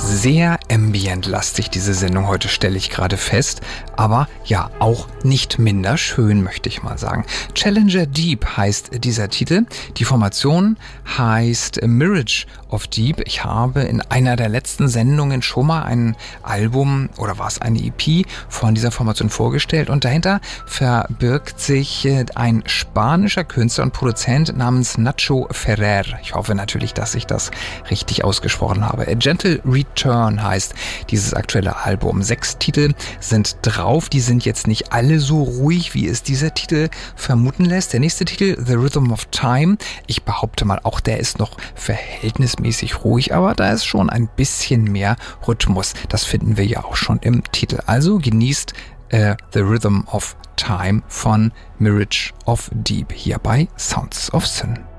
Sehr ambient-lastig, diese Sendung heute, stelle ich gerade fest. Aber ja, auch nicht minder schön, möchte ich mal sagen. Challenger Deep heißt dieser Titel. Die Formation heißt Mirage of Deep. Ich habe in einer der letzten Sendungen schon mal ein Album, oder war es eine EP, von dieser Formation vorgestellt. Und dahinter verbirgt sich ein spanischer Künstler und Produzent namens Nacho Ferrer. Ich hoffe natürlich, dass ich das richtig ausgesprochen habe. A Gentle Return heißt dieses aktuelle Album. 6 Titel sind drauf. Die sind jetzt nicht alle so ruhig, wie es dieser Titel vermuten lässt. Der nächste Titel, The Rhythm of Time. Ich behaupte mal, auch der ist noch verhältnismäßig ruhig, aber da ist schon ein bisschen mehr Rhythmus. Das finden wir ja auch schon im Titel. Also genießt The Rhythm of Time von Mirage of Deep hier bei Sounds of Sin.